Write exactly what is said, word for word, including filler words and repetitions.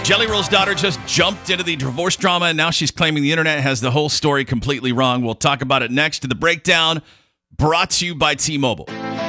Jelly Roll's daughter just jumped into the divorce drama, and now she's claiming the internet has the whole story completely wrong. We'll talk about it next to the breakdown, brought to you by T-Mobile.